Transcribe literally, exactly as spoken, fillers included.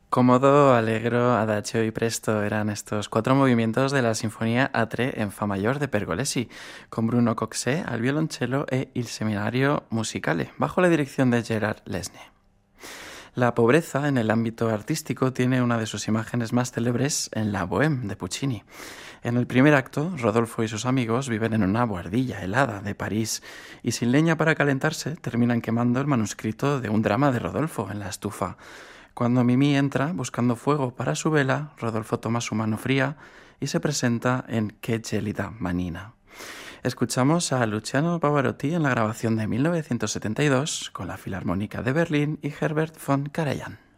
Comodo, allegro, adagio y presto eran estos cuatro movimientos de la Sinfonía A tre en Fa mayor de Pergolesi, con Bruno Coxet al violoncello e Il Seminario Musicale, bajo la dirección de Gerard Lesne. La pobreza en el ámbito artístico tiene una de sus imágenes más célebres en La Bohème de Puccini. En el primer acto, Rodolfo y sus amigos viven en una buhardilla helada de París y sin leña para calentarse terminan quemando el manuscrito de un drama de Rodolfo en la estufa. Cuando Mimi entra buscando fuego para su vela, Rodolfo toma su mano fría y se presenta en Che gelida manina. Escuchamos a Luciano Pavarotti en la grabación de mil novecientos setenta y dos con la Filarmónica de Berlín y Herbert von Karajan.